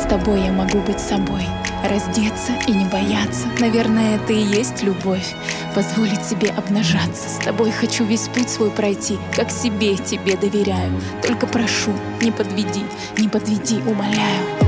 С тобой я могу быть собой, раздеться и не бояться. Наверное, это и есть любовь, позволить себе обнажаться. С тобой хочу весь путь свой пройти, как себе тебе доверяю. Только прошу, не подведи, умоляю.